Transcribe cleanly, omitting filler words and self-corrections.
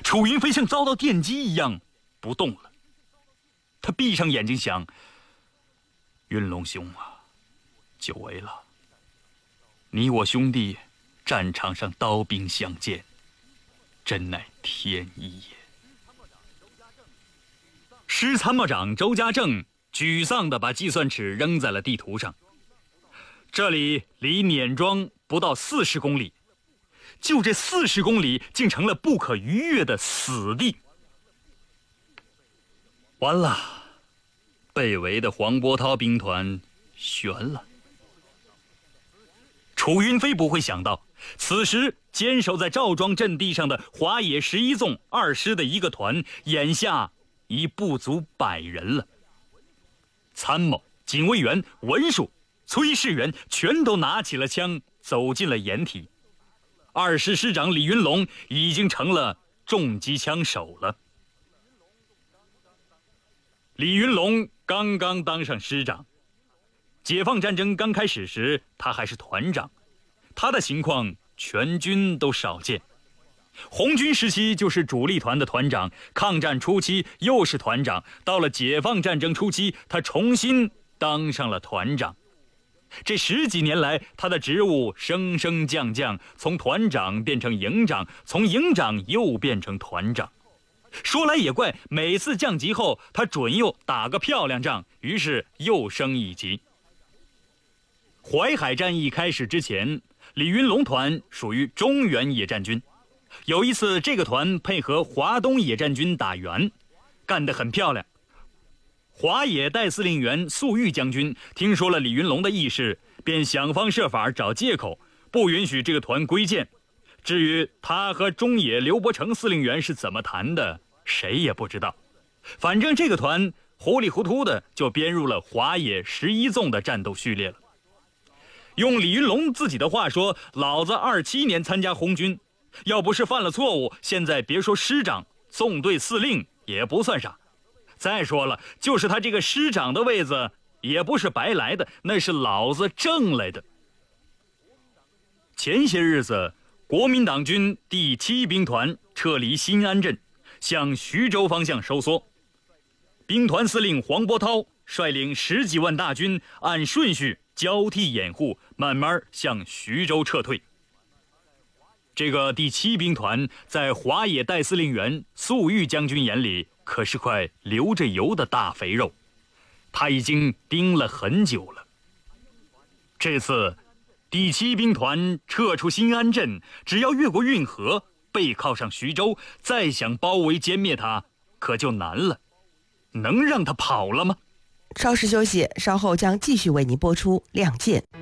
楚云飞像遭到电击一样不动了。他闭上眼睛想：云龙兄啊，久违了。你我兄弟战场上刀兵相见，真乃天意也。师参谋长周家正沮丧地把计算尺扔在了地图上。这里离碾庄不到40公里，就这40公里竟成了不可逾越的死地。完了，被围的黄波涛兵团悬了。楚云飞不会想到，此时坚守在赵庄阵地上的华野11纵2师的一个团，眼下已不足100人了。参谋、警卫员、文书、崔世元全都拿起了枪，走进了掩体。2师师长李云龙已经成了重机枪手了。李云龙刚刚当上师长，解放战争刚开始时，他还是团长，他的情况全军都少见。红军时期就是主力团的团长，抗战初期又是团长，到了解放战争初期，他重新当上了团长。这10几年来，他的职务升升降降，从团长变成营长，从营长又变成团长。说来也怪，每次降级后，他准又打个漂亮仗，于是又升一级。淮海战役开始之前，李云龙团属于中原野战军。有一次，这个团配合华东野战军打援，干得很漂亮。华野代司令员粟裕将军听说了李云龙的意识，便想方设法找借口，不允许这个团归建。至于他和中野刘伯承司令员是怎么谈的，谁也不知道。反正这个团糊里糊涂的就编入了华野11纵的战斗序列了。用李云龙自己的话说，老子27年参加红军，要不是犯了错误，现在别说师长，纵队司令也不算啥。再说了，就是他这个师长的位子也不是白来的，那是老子挣来的。前些日子，国民党军第7兵团撤离新安镇，向徐州方向收缩。兵团司令黄波涛率领10几万大军，按顺序交替掩护，慢慢向徐州撤退。这个第7兵团在华野代司令员粟裕将军眼里可是块流着油的大肥肉，他已经盯了很久了。这次第7兵团撤出新安镇，只要越过运河，背靠上徐州，再想包围歼灭他可就难了。能让他跑了吗？ 稍事休息，稍后将继续为您播出《亮剑》。